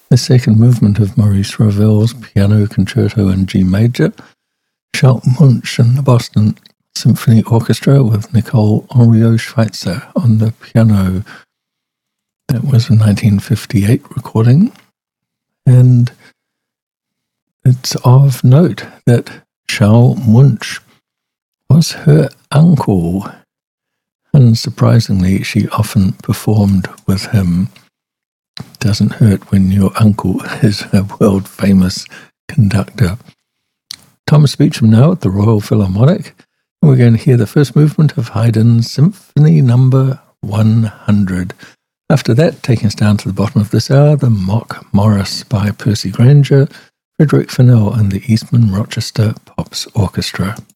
The second movement of Maurice Ravel's Piano Concerto in G major, Charles Munch and the Boston Symphony Orchestra with Nicole Henriot-Schweitzer on the piano. That was a 1958 recording. And it's of note that Charles Munch was her uncle. Unsurprisingly, she often performed with him. Doesn't hurt when your uncle is a world-famous conductor. Thomas Beecham now at the Royal Philharmonic, and we're going to hear the first movement of Haydn's Symphony Number 100. After that, taking us down to the bottom of this hour, the Mock Morris by Percy Grainger, Frederick Fennell and the Eastman Rochester Pops Orchestra.